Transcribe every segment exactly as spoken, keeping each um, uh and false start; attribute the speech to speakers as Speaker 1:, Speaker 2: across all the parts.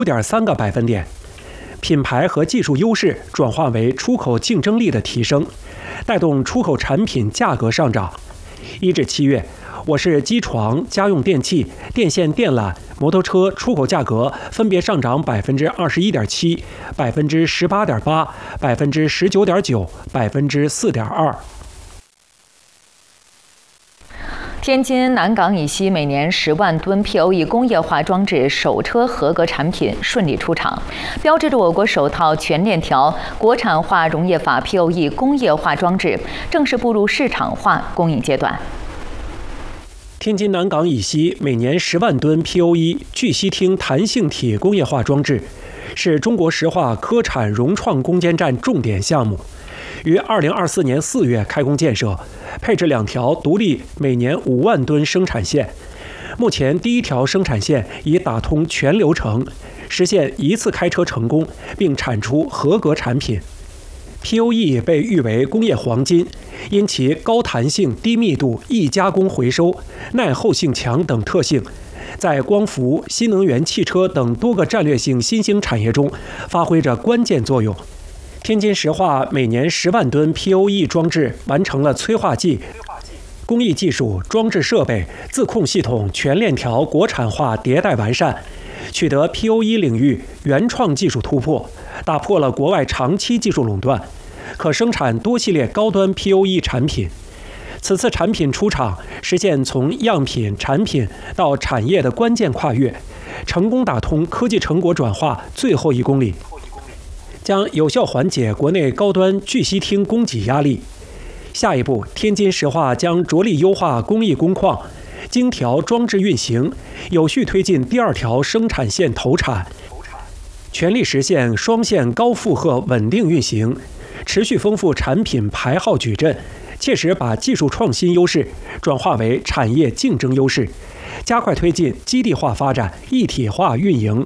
Speaker 1: 六点三个百分点。品牌和技术优势转化为出口竞争力的提升，带动出口产品价格上涨。一至七月，我市机床、家用电器、电线电缆、摩托车出口价格分别上涨百分之二十一点七、百分之十八点八、百分之十九点九、百分之四点二。
Speaker 2: 天津南港以西每年十万吨 P O E 工业化装置首车合格产品顺利出厂，标志着我国首套全链条国产化溶液法 P O E 工业化装置正式步入市场化供应阶段。
Speaker 1: 天津南港以西每年十万吨 P O E 聚烯烃弹性体工业化装置，是中国石化科产融创攻坚战重点项目，于二零二四年四月开工建设，配置两条独立每年五万吨生产线。目前第一条生产线已打通全流程，实现一次开车成功，并产出合格产品。P O E 被誉为工业黄金，因其高弹性、低密度、易加工回收、耐候性强等特性，在光伏、新能源汽车等多个战略性新兴产业中发挥着关键作用。天津石化每年十万吨 P O E 装置完成了催化剂、工艺技术、装置设备、自控系统全链条国产化迭代完善，取得 P O E 领域原创技术突破，打破了国外长期技术垄断，可生产多系列高端 P O E 产品。此次产品出厂，实现从样品、产品到产业的关键跨越，成功打通科技成果转化最后一公里，将有效缓解国内高端聚烯烃供给压力。下一步，天津石化将着力优化工艺工况，精调装置运行，有序推进第二条生产线投产，全力实现双线高负荷稳定运行，持续丰富产品排号矩阵，切实把技术创新优势转化为产业竞争优势，加快推进基地化发展、一体化运营。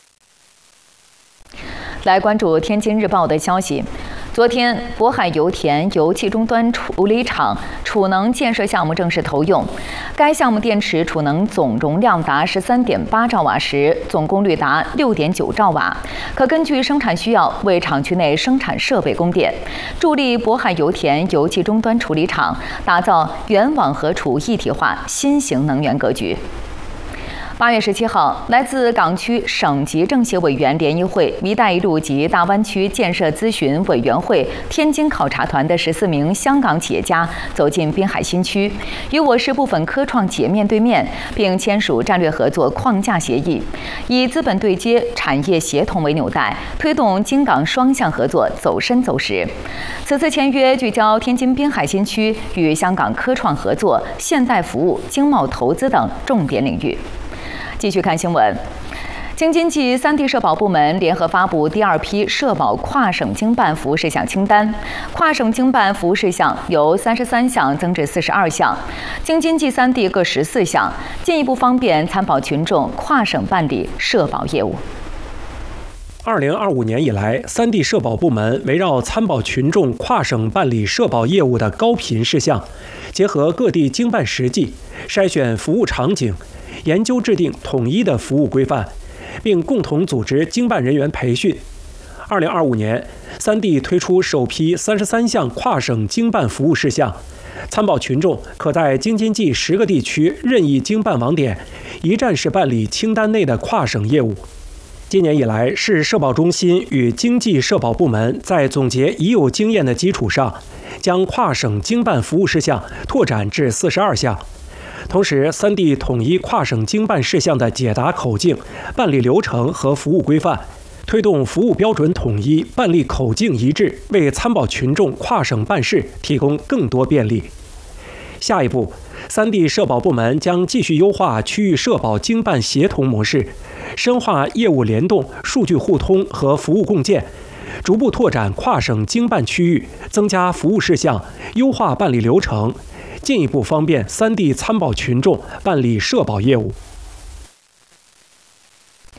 Speaker 2: 来关注天津日报的消息。昨天，渤海油田油气终端处理厂储能建设项目正式投用。该项目电池储能总容量达十三点八兆瓦时，总功率达六点九兆瓦，可根据生产需要为厂区内生产设备供电，助力渤海油田油气终端处理厂打造原网合储一体化新型能源格局。八月十七号，来自港区省级政协委员联谊会、“一带一路”及大湾区建设咨询委员会天津考察团的十四名香港企业家走进滨海新区，与我市部分科创企业面对面，并签署战略合作框架协议，以资本对接、产业协同为纽带，推动京港双向合作走深走实。此次签约聚焦天津滨海新区与香港科创合作、现代服务、经贸投资等重点领域。继续看新闻，京津冀三地社保部门联合发布第二批社保跨省经办服务事项清单，跨省经办服务事项由三十三项增至四十二项，京津冀三地各十四项，进一步方便参保群众跨省办理社保业务。
Speaker 1: 二零二五年以来，三地社保部门围绕参保群众跨省办理社保业务的高频事项，结合各地经办实际，筛选服务场景，研究制定统一的服务规范，并共同组织经办人员培训。二零二五年，三地推出首批三十三项跨省经办服务事项，参保群众可在京津冀十个地区任意经办网点一站式办理清单内的跨省业务。今年以来，市社保中心与经济社保部门在总结已有经验的基础上，将跨省经办服务事项拓展至四十二项。同时，三地统一跨省经办事项的解答口径、办理流程和服务规范，推动服务标准统一、办理口径一致，为参保群众跨省办事提供更多便利。下一步，三地社保部门将继续优化区域社保经办协同模式，深化业务联动、数据互通和服务共建，逐步拓展跨省经办区域，增加服务事项，优化办理流程，进一步方便三地参保群众办理社保业务。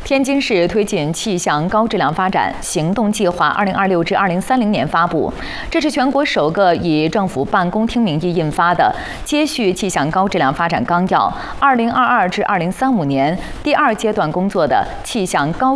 Speaker 2: 天津市推进气象高质量发展行动计划（二零二六至二零三零年）发布，这是全国首个以政府办公厅名义印发的接续气象高质量发展纲要（二零二二至二零三五年）第二阶段工作的气象高。